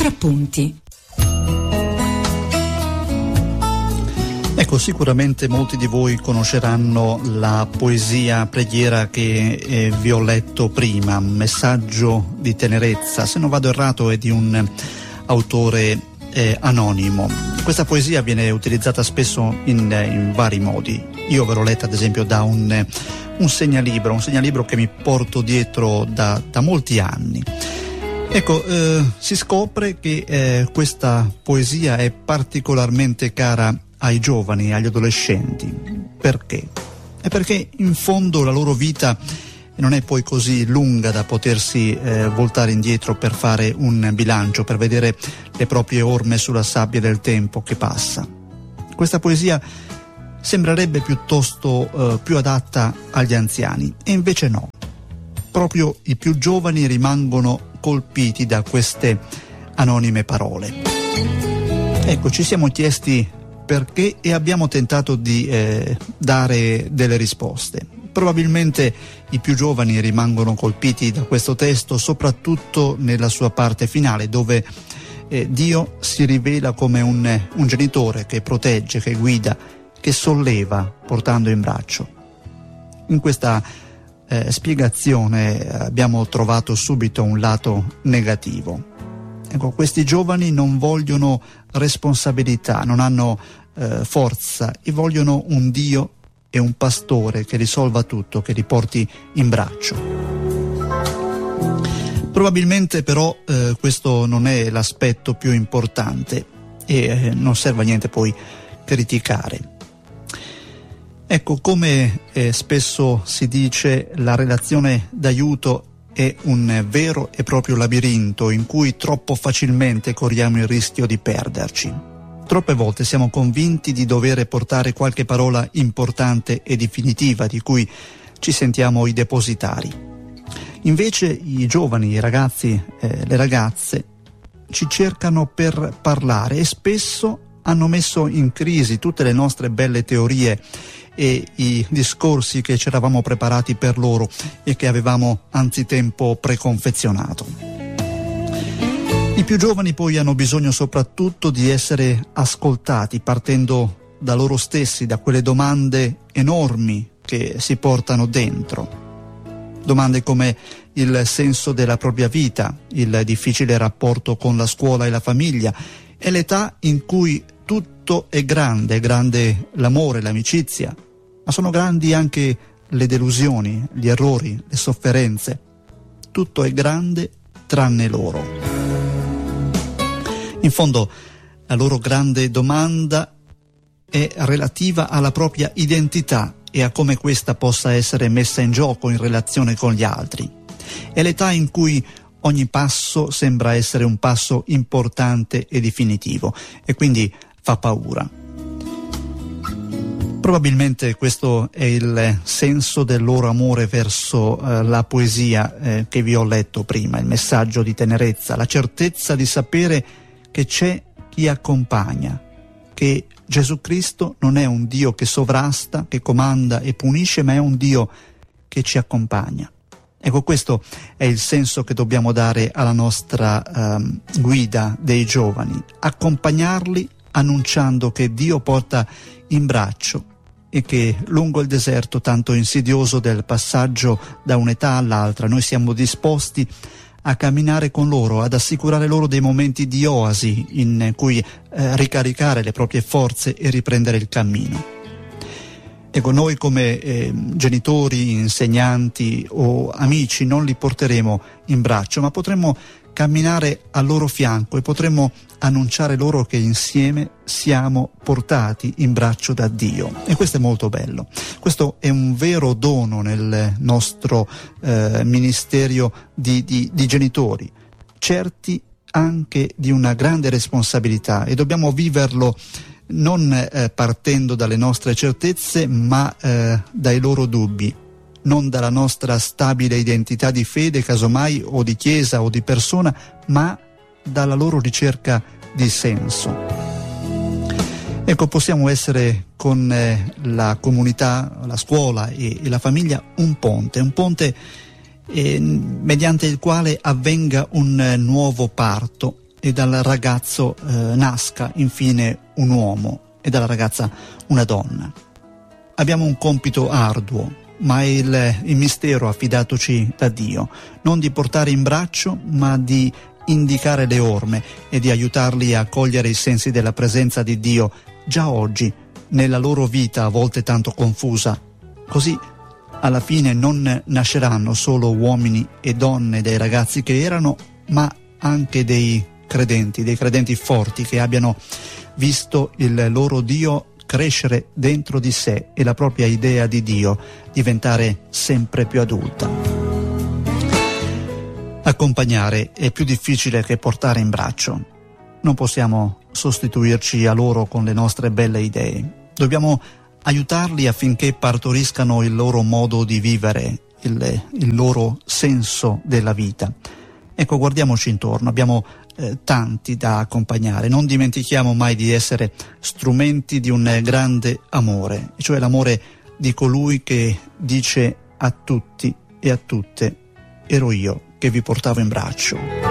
Contrappunti. Ecco, sicuramente molti di voi conosceranno la poesia preghiera che vi ho letto prima, Messaggio di tenerezza. Se non vado errato è di un autore anonimo. Questa poesia viene utilizzata spesso in vari modi. Io ve l'ho letta ad esempio da un segnalibro che mi porto dietro da molti anni. Ecco, si scopre che questa poesia è particolarmente cara ai giovani, agli adolescenti. Perché? È perché in fondo la loro vita non è poi così lunga da potersi voltare indietro per fare un bilancio, per vedere le proprie orme sulla sabbia del tempo che passa. Questa poesia sembrerebbe piuttosto più adatta agli anziani, e invece no. Proprio i più giovani rimangono colpiti da queste anonime parole. Ecco, ci siamo chiesti perché e abbiamo tentato di dare delle risposte. Probabilmente i più giovani rimangono colpiti da questo testo soprattutto nella sua parte finale, dove Dio si rivela come un genitore che protegge, che guida, che solleva portando in braccio. In questa spiegazione abbiamo trovato subito un lato negativo. Ecco, questi giovani non vogliono responsabilità, non hanno forza, e vogliono un Dio e un pastore che risolva tutto, che li porti in braccio. Probabilmente però questo non è l'aspetto più importante e non serve a niente poi criticare. Ecco, come spesso si dice, la relazione d'aiuto è un vero e proprio labirinto in cui troppo facilmente corriamo il rischio di perderci. Troppe volte siamo convinti di dover portare qualche parola importante e definitiva di cui ci sentiamo i depositari. Invece i giovani, i ragazzi, le ragazze ci cercano per parlare e spesso hanno messo in crisi tutte le nostre belle teorie e i discorsi che ci eravamo preparati per loro e che avevamo anzitempo preconfezionato. I più giovani poi hanno bisogno soprattutto di essere ascoltati, partendo da loro stessi, da quelle domande enormi che si portano dentro. Domande come il senso della propria vita, il difficile rapporto con la scuola e la famiglia, e l'età in cui tutto è grande l'amore, l'amicizia, ma sono grandi anche le delusioni, gli errori, le sofferenze. Tutto è grande tranne loro. In fondo, la loro grande domanda è relativa alla propria identità e a come questa possa essere messa in gioco in relazione con gli altri. È l'età in cui ogni passo sembra essere un passo importante e definitivo e quindi fa paura. Probabilmente questo è il senso del loro amore verso la poesia che vi ho letto prima, il messaggio di tenerezza, la certezza di sapere che c'è chi accompagna, che Gesù Cristo non è un Dio che sovrasta, che comanda e punisce, ma è un Dio che ci accompagna. Ecco, questo è il senso che dobbiamo dare alla nostra guida dei giovani, accompagnarli annunciando che Dio porta in braccio e che lungo il deserto tanto insidioso del passaggio da un'età all'altra noi siamo disposti a camminare con loro, ad assicurare loro dei momenti di oasi in cui ricaricare le proprie forze e riprendere il cammino. Ecco, noi come genitori, insegnanti o amici non li porteremo in braccio, ma potremmo camminare al loro fianco e potremmo annunciare loro che insieme siamo portati in braccio da Dio. E questo è molto bello. Questo è un vero dono nel nostro ministero di genitori, certi anche di una grande responsabilità, e dobbiamo viverlo non partendo dalle nostre certezze, ma dai loro dubbi, non dalla nostra stabile identità di fede, casomai, o di chiesa o di persona, ma dalla loro ricerca di senso. Ecco, possiamo essere con la comunità, la scuola e la famiglia un ponte mediante il quale avvenga un nuovo parto e dal ragazzo nasca infine un uomo e dalla ragazza una donna. Abbiamo un compito arduo, ma è il mistero affidatoci da Dio, non di portare in braccio, ma di indicare le orme e di aiutarli a cogliere i sensi della presenza di Dio già oggi, nella loro vita a volte tanto confusa. Così alla fine non nasceranno solo uomini e donne dei ragazzi che erano, ma anche dei credenti forti che abbiano visto il loro Dio crescere dentro di sé e la propria idea di Dio diventare sempre più adulta. Accompagnare è più difficile che portare in braccio. Non possiamo sostituirci a loro con le nostre belle idee. Dobbiamo aiutarli affinché partoriscano il loro modo di vivere, il loro senso della vita. Ecco, guardiamoci intorno, abbiamo tanti da accompagnare. Non dimentichiamo mai di essere strumenti di un grande amore, cioè l'amore di colui che dice a tutti e a tutte: ero io che vi portavo in braccio.